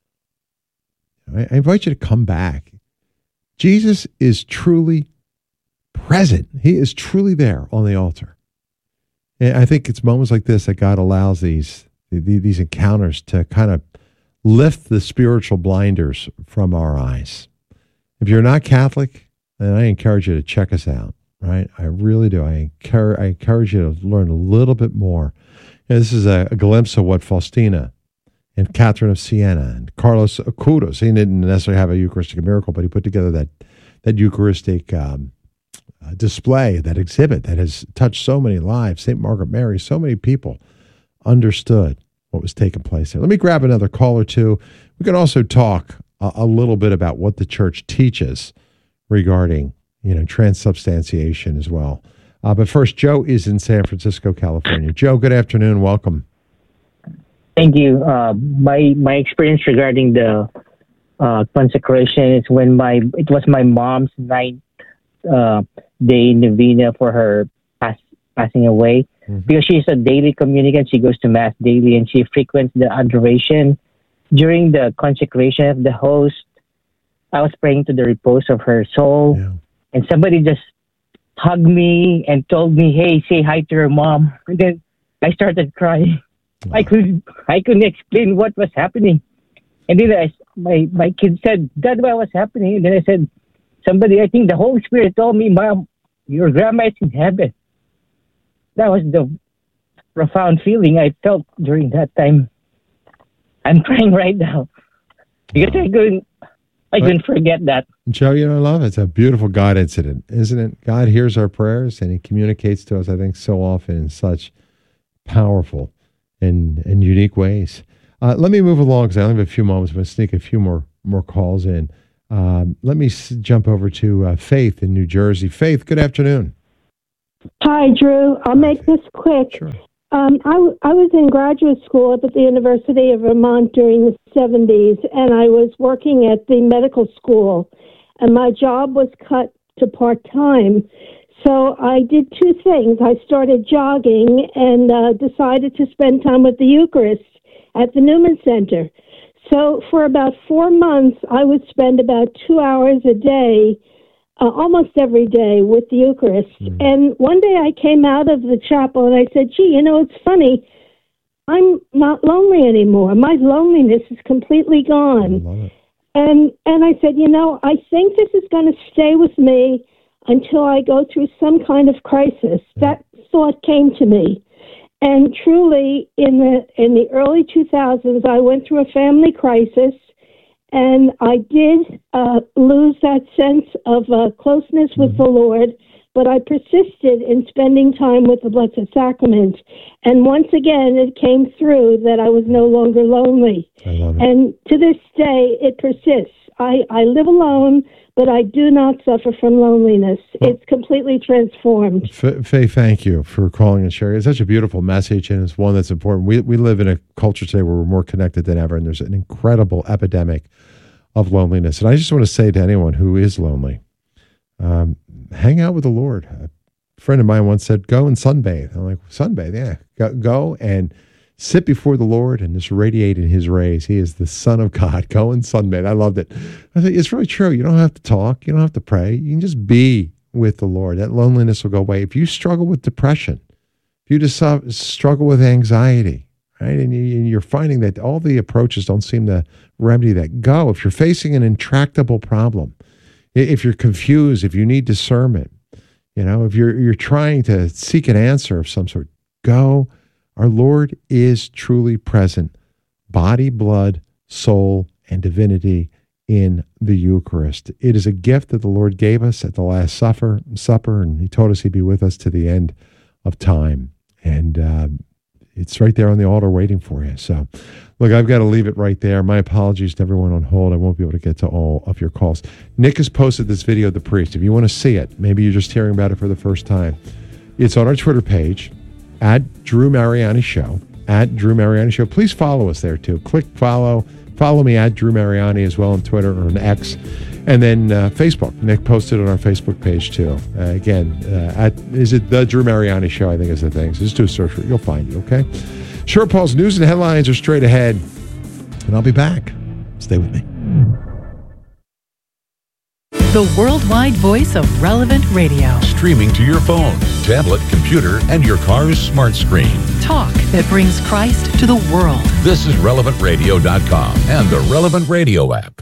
I invite you to come back. Jesus is truly present. He is truly there on the altar. And I think it's moments like this that God allows these, these encounters to kind of lift the spiritual blinders from our eyes. If you're not Catholic, then I encourage you to check us out, right? I really do. I encourage, I encourage you to learn a little bit more. You know, this is a, a glimpse of what Faustina and Catherine of Siena and Carlos Acutis, he didn't necessarily have a Eucharistic miracle, but he put together that, that Eucharistic um, uh, display, that exhibit that has touched so many lives. Saint Margaret Mary, so many people understood what was taking place there. Let me grab another call or two. We can also talk a, a little bit about what the church teaches regarding, you know, transubstantiation as well. Uh, but first, Joe is in San Francisco, California. Joe, good afternoon. Welcome. Thank you. Uh, my my experience regarding the uh, consecration is when my it was my mom's ninth uh, day novena for her pass, passing away. Mm-hmm. Because she's a daily communicant, she goes to Mass daily, and she frequents the adoration. During the consecration of the host, I was praying to the repose of her soul, yeah. and somebody just hugged me and told me, "Hey, say hi to her mom." And then I started crying. Wow. I couldn't, I couldn't explain what was happening. And then I, my, my kid said, Dad, what was happening? And then I said, somebody, I think the Holy Spirit told me, Mom, your grandma is in heaven. That was the profound feeling I felt during that time. I'm crying right now because I couldn't, I couldn't forget that. Joe, you know, I love it. It's a beautiful God incident, isn't it? God hears our prayers and he communicates to us, I think, so often in such powerful and, and unique ways. Uh, let me move along because I only have a few moments. I'm going to sneak a few more, more calls in. Um, let me s- jump over to uh, Faith in New Jersey. Faith, good afternoon. Hi, Drew. I'll make this quick. Sure. Um, I, w- I was in graduate school up at the University of Vermont during the seventies, and I was working at the medical school, and my job was cut to part-time. So I did two things. I started jogging and uh, decided to spend time with the Eucharist at the Newman Center. So for about four months, I would spend about two hours a day, uh, almost every day, with the Eucharist. Mm. And one day I came out of the chapel and I said, gee, you know, it's funny. I'm not lonely anymore. My loneliness is completely gone. And and I said, you know, I think this is going to stay with me until I go through some kind of crisis. That thought came to me. And truly, in the in the early two thousands, I went through a family crisis, and I did uh, lose that sense of uh, closeness with mm-hmm. the Lord, but I persisted in spending time with the Blessed Sacrament. And once again, it came through that I was no longer lonely. I love it. And to this day, it persists. I, I live alone, but I do not suffer from loneliness. Well, it's completely transformed. F- Faye, thank you for calling and sharing. It's such a beautiful message, and it's one that's important. We we live in a culture today where we're more connected than ever, and there's an incredible epidemic of loneliness. And I just want to say to anyone who is lonely, um, hang out with the Lord. A friend of mine once said, go and sunbathe. I'm like, sunbathe? Yeah. Go, go and sit before the Lord and just radiate in his rays. He is the Son of God. Go and sunbathe. I loved it. I think it's really true. You don't have to talk. You don't have to pray. You can just be with the Lord. That loneliness will go away. If you struggle with depression, if you just uh, struggle with anxiety, right, and, you, and you're finding that all the approaches don't seem to remedy that, go. If you're facing an intractable problem, if you're confused, if you need discernment, you know, if you're you're trying to seek an answer of some sort, go. Our Lord is truly present, body, blood, soul, and divinity in the Eucharist. It is a gift that the Lord gave us at the Last Supper, supper and he told us he'd be with us to the end of time. And uh, it's right there on the altar waiting for you. So, look, I've got to leave it right there. My apologies to everyone on hold. I won't be able to get to all of your calls. Nick has posted this video of the priest. If you want to see it, maybe you're just hearing about it for the first time. It's on our Twitter page, at Drew Mariani Show, at Drew Mariani Show. Please follow us there too. Click follow. Follow me at Drew Mariani as well on Twitter or on X. And then uh, Facebook. Nick posted on our Facebook page too. Uh, again, uh, at is it the Drew Mariani Show, I think is the thing. So just do a search for it. You'll find it, okay? Sure, Paul's news and headlines are straight ahead. And I'll be back. Stay with me. The worldwide voice of Relevant Radio. Streaming to your phone, tablet, computer, and your car's smart screen. Talk that brings Christ to the world. This is relevant radio dot com and the Relevant Radio app.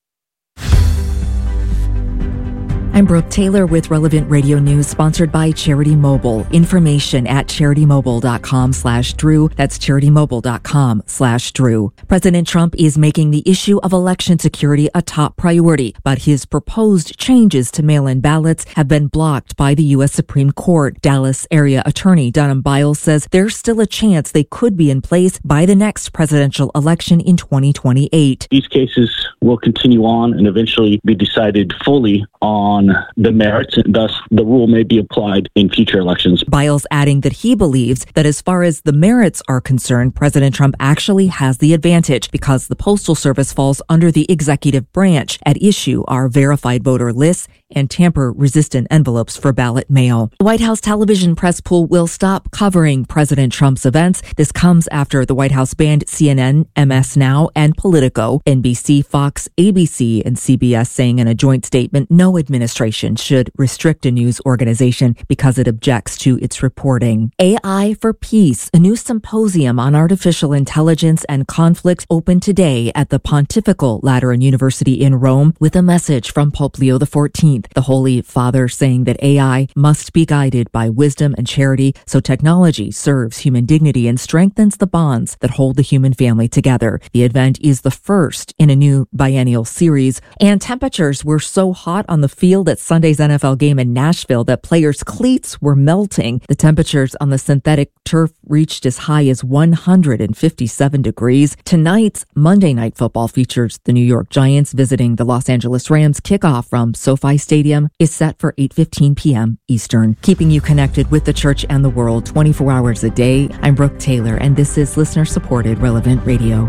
I'm Brooke Taylor with Relevant Radio News, sponsored by Charity Mobile. Information at charitymobile.com slash Drew. That's charitymobile.com slash Drew. President Trump is making the issue of election security a top priority, but his proposed changes to mail-in ballots have been blocked by the U S Supreme Court. Dallas area attorney Dunham Biles says there's still a chance they could be in place by the next presidential election in twenty twenty-eight. These cases will continue on and eventually be decided fully on the merits, and thus the rule may be applied in future elections. Biles adding that he believes that as far as the merits are concerned, President Trump actually has the advantage because the Postal Service falls under the executive branch. At issue are verified voter lists and tamper-resistant envelopes for ballot mail. The White House television press pool will stop covering President Trump's events. This comes after the White House banned C N N, M S Now, and Politico, N B C, Fox, A B C, and C B S saying in a joint statement no administration should restrict a news organization because it objects to its reporting. A I for Peace, a new symposium on artificial intelligence and conflict, opened today at the Pontifical Lateran University in Rome with a message from Pope Leo the fourteenth, the Holy Father saying that A I must be guided by wisdom and charity so technology serves human dignity and strengthens the bonds that hold the human family together. The event is the first in a new biennial series, and temperatures were so hot on the field at Sunday's N F L game in Nashville that players' cleats were melting. The temperatures on the synthetic turf reached as high as one hundred fifty-seven degrees. Tonight's Monday Night Football features the New York Giants visiting the Los Angeles Rams. Kickoff from SoFi Stadium is set for eight fifteen p.m. Eastern. Keeping you connected with the church and the world twenty-four hours a day, I'm Brooke Taylor, and this is listener-supported Relevant Radio.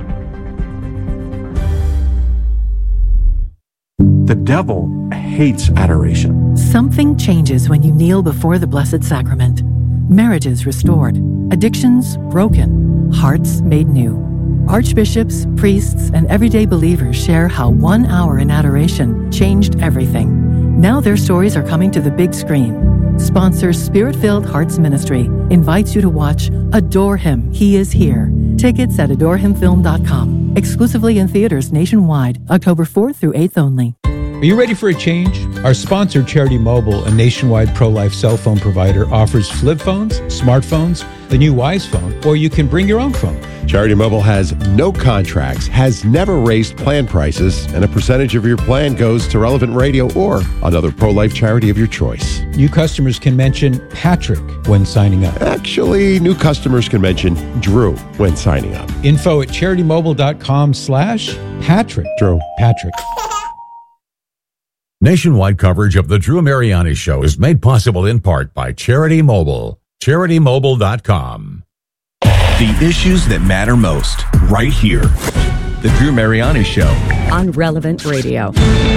The devil hates adoration. Something changes when you kneel before the Blessed Sacrament. Marriages restored, addictions broken, hearts made new. Archbishops, priests, and everyday believers share how one hour in adoration changed everything. Now their stories are coming to the big screen. Sponsor Spirit-Filled Hearts Ministry invites you to watch Adore Him, He Is Here. Tickets at adore him film dot com. Exclusively in theaters nationwide, October fourth through eighth only. Are you ready for a change? Our sponsor, Charity Mobile, a nationwide pro-life cell phone provider, offers flip phones, smartphones, the new Wise Phone, or you can bring your own phone. Charity Mobile has no contracts, has never raised plan prices, and a percentage of your plan goes to Relevant Radio or another pro-life charity of your choice. New customers can mention Patrick when signing up. Actually, new customers can mention Drew when signing up. Info at CharityMobile.com slash Patrick. Drew. Patrick. Nationwide coverage of the Drew Mariani Show is made possible in part by Charity Mobile. Charity Mobile dot com. The issues that matter most, right here. The Drew Mariani Show. On Relevant Radio.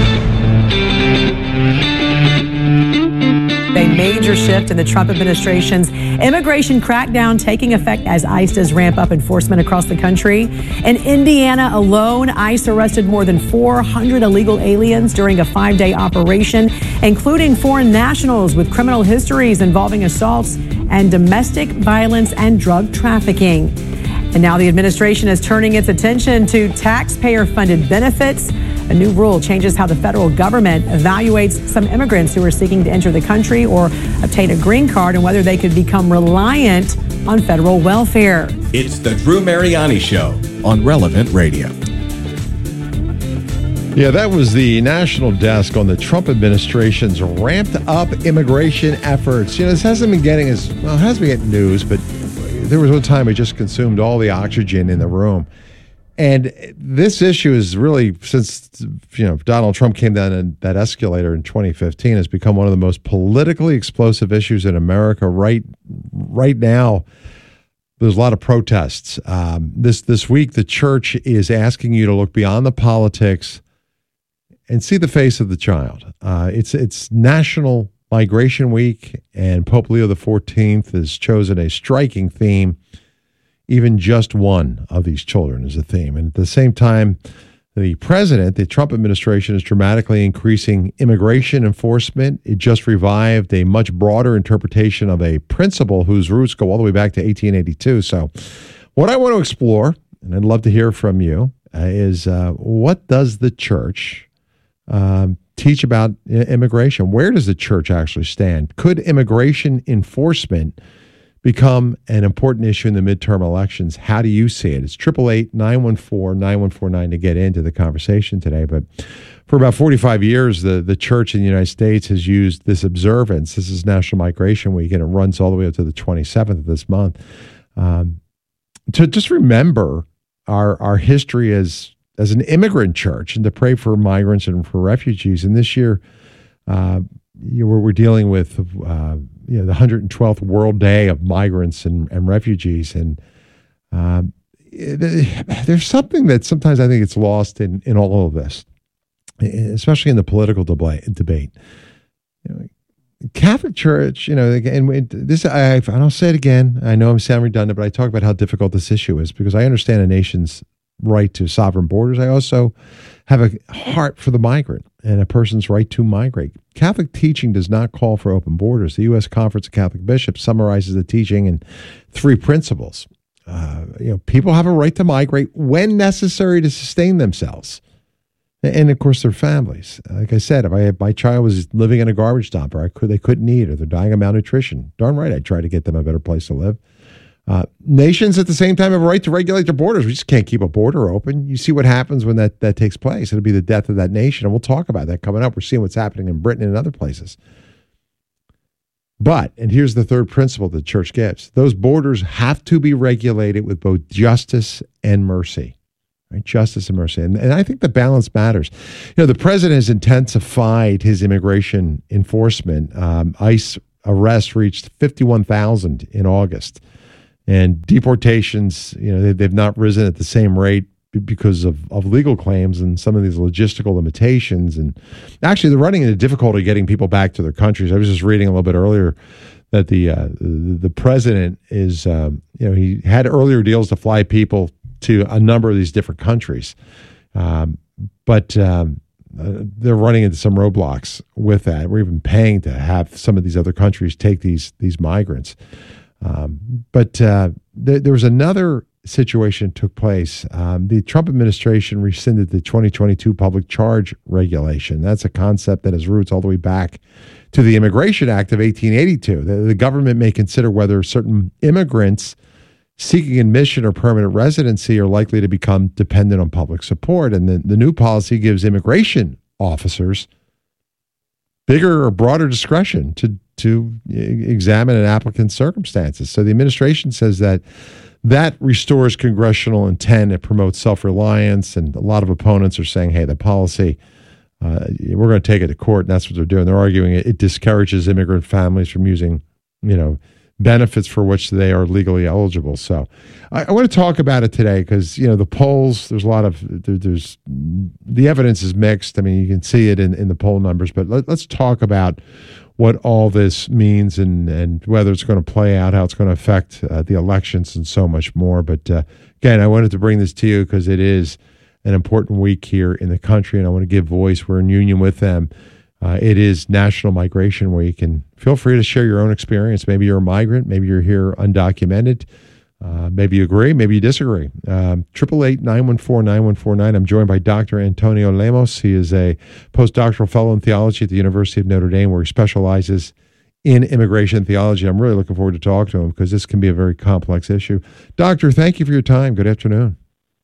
A major shift in the Trump administration's immigration crackdown taking effect as ICE does ramp up enforcement across the country. In Indiana alone, ICE arrested more than four hundred illegal aliens during a five-day operation, including foreign nationals with criminal histories involving assaults and domestic violence and drug trafficking. And now the administration is turning its attention to taxpayer-funded benefits. A new rule changes how the federal government evaluates some immigrants who are seeking to enter the country or obtain a green card and whether they could become reliant on federal welfare. It's the Drew Mariani Show on Relevant Radio. Yeah, that was the national desk on the Trump administration's ramped up immigration efforts. You know, this hasn't been getting as, well, it hasn't been getting news, but there was one time it just consumed all the oxygen in the room. And this issue is really, since, you know, Donald Trump came down in that escalator in twenty fifteen, has become one of the most politically explosive issues in America right right now. There's a lot of protests. Um, this this week, the church is asking you to look beyond the politics and see the face of the child. Uh, it's it's National Migration Week, and Pope Leo the fourteenth has chosen a striking theme. Even just one of these children is a theme. And at the same time, the president, the Trump administration, is dramatically increasing immigration enforcement. It just revived a much broader interpretation of a principle whose roots go all the way back to eighteen eighty-two. So what I want to explore, and I'd love to hear from you, uh, is uh, what does the church um, teach about I- immigration? Where does the church actually stand? Could immigration enforcement become an important issue in the midterm elections? How do you see it? It's eight eight eight, nine one four, nine one four nine to get into the conversation today. But for about forty-five years, the, the church in the United States has used this observance. This is National Migration Week, and it runs all the way up to the twenty-seventh of this month. Um, to just remember our our history as, as an immigrant church and to pray for migrants and for refugees. And this year, uh, you know, we're dealing with uh, you know, the one hundred twelfth World Day of Migrants and, and Refugees. And um, it, there's something that sometimes I think it's lost in, in all of this, especially in the political debate. debate. you know, Catholic Church, you know, and this, I, I'll say it again. I know I'm sounding redundant, but I talk about how difficult this issue is because I understand a nation's right to sovereign borders. I also have a heart for the migrant and a person's right to migrate. Catholic teaching does not call for open borders. The U S Conference of Catholic Bishops summarizes the teaching in three principles. Uh, you know, people have a right to migrate when necessary to sustain themselves. And of course, their families. Like I said, if I had, my child was living in a garbage dump, or I could, they couldn't eat, or they're dying of malnutrition, darn right, I'd try to get them a better place to live. Uh, nations at the same time have a right to regulate their borders. We just can't keep a border open. You see what happens when that, that takes place. It'll be the death of that nation, and we'll talk about that coming up. We're seeing what's happening in Britain and other places. But, and here's the third principle the church gives, those borders have to be regulated with both justice and mercy. Right? Justice and mercy. And, and I think the balance matters. You know, the president has intensified his immigration enforcement. Um, ICE arrests reached fifty-one thousand in August. And deportations, you know, they, they've not risen at the same rate because of, of legal claims and some of these logistical limitations. And actually, they're running into difficulty getting people back to their countries. I was just reading a little bit earlier that the uh, the, the president is, um, you know, he had earlier deals to fly people to a number of these different countries. Um, but um, uh, they're running into some roadblocks with that. We're even paying to have some of these other countries take these these migrants. Um, but uh, th- there was another situation that took place. Um, the Trump administration rescinded the twenty twenty-two public charge regulation. That's a concept that has roots all the way back to the Immigration Act of eighteen eighty-two. The, the government may consider whether certain immigrants seeking admission or permanent residency are likely to become dependent on public support. And the, the new policy gives immigration officers bigger or broader discretion to to examine an applicant's circumstances. So the administration says that that restores congressional intent. It promotes self-reliance, and a lot of opponents are saying, hey, the policy, uh, we're going to take it to court, and that's what they're doing. They're arguing it, it discourages immigrant families from using, you know, benefits for which they are legally eligible. So I, I want to talk about it today because, you know, the polls, there's a lot of, there, there's, the evidence is mixed. I mean, you can see it in, in the poll numbers, but let, let's talk about what all this means and, and whether it's going to play out, how it's going to affect uh, the elections and so much more. But uh, again, I wanted to bring this to you because it is an important week here in the country, and I want to give voice. We're in union with them. Uh, it is National Migration Week, and feel free to share your own experience. Maybe you're a migrant. Maybe you're here undocumented. Uh, maybe you agree. Maybe you disagree. Um, eight eight eight, nine one four, nine one four nine. I'm joined by Doctor Antonio Lemos. He is a postdoctoral fellow in theology at the University of Notre Dame, where he specializes in immigration theology. I'm really looking forward to talk to him because this can be a very complex issue. Doctor, thank you for your time. Good afternoon.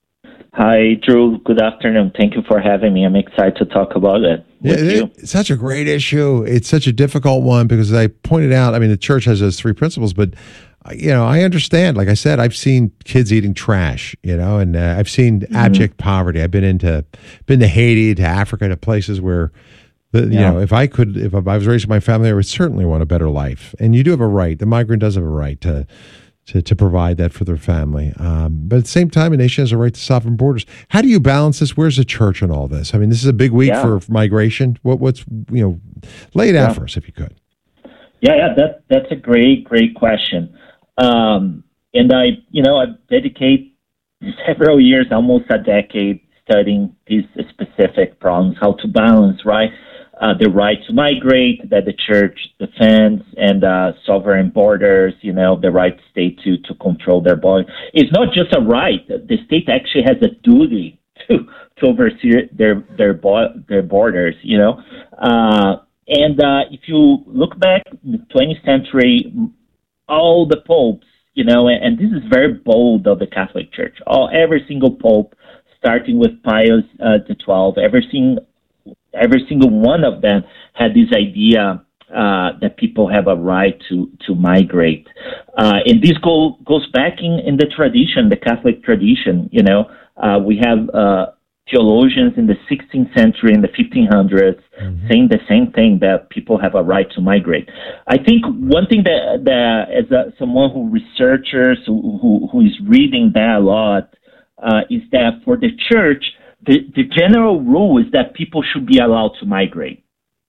Hi, Drew. Good afternoon. Thank you for having me. I'm excited to talk about it with yeah, you. It's such a great issue. It's such a difficult one because, as I pointed out, I mean, the church has those three principles, but, you know, I understand. Like I said, I've seen kids eating trash, you know, and uh, I've seen mm-hmm. abject poverty. I've been into, been to Haiti, to Africa, to places where, the, you yeah. know, if I could, if I was raising my family, I would certainly want a better life. And you do have a right. The migrant does have a right to To, to provide that for their family. Um, but at the same time, a nation has a right to sovereign borders. How do you balance this? Where's the church in all this? I mean, this is a big week yeah. for migration. What, what's, you know, lay it out yeah. for us if you could. Yeah, yeah, that, that's a great, great question. Um, and I, you know, I dedicate several years, almost a decade, studying these specific problems, how to balance, right? Uh, the right to migrate that the church defends, and uh, sovereign borders, you know, the right state to, to control their borders. It's not just a right. The state actually has a duty to, to oversee their their, bo- their borders, you know. Uh, and uh, if you look back in the twentieth century, all the popes, you know, and, and this is very bold of the Catholic Church, all every single pope, starting with Pius uh, the twelfth, every single Every single one of them had this idea uh, that people have a right to to migrate, uh, and this go, goes back in, in the tradition, the Catholic tradition. You know, uh, we have uh, theologians in the sixteenth century and the fifteen hundreds mm-hmm. saying the same thing, that people have a right to migrate. I think one thing that, that as a, someone who researchers who, who who is reading that a lot uh, is that for the church, The, the general rule is that people should be allowed to migrate.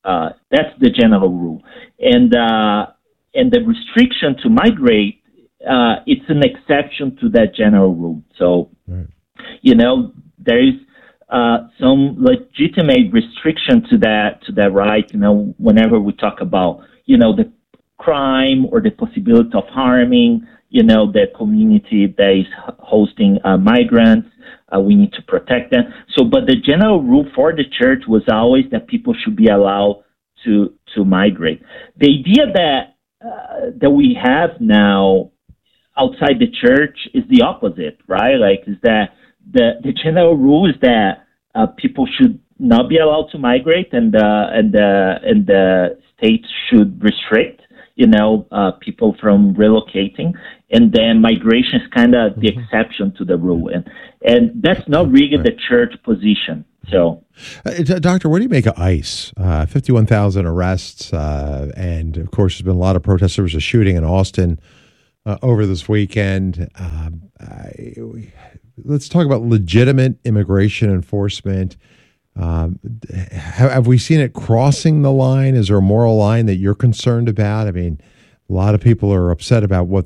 Uh, that's the general rule. And uh, and the restriction to migrate, uh, it's an exception to that general rule. So, right. you know, there is uh, some legitimate restriction to that to that right. You know, whenever we talk about, you know, the crime or the possibility of harming, you know, the community that is hosting uh, migrants, uh, we need to protect them. So, but the general rule for the church was always that people should be allowed to to migrate. The idea that uh, that we have now outside the church is the opposite, right? Like, is that the the general rule is that uh, people should not be allowed to migrate, and uh, and uh, and the states should restrict, you know, uh, people from relocating, and then migration is kind of the exception to the rule, and and that's not really the church position. So, uh, Doctor, what do you make of ICE? Uh, fifty-one thousand arrests, uh, and of course, there's been a lot of protests. There was a shooting in Austin uh, over this weekend. Um, I, we, let's talk about legitimate immigration enforcement. Um, have, have we seen it crossing the line? Is there a moral line that you're concerned about? I mean, a lot of people are upset about what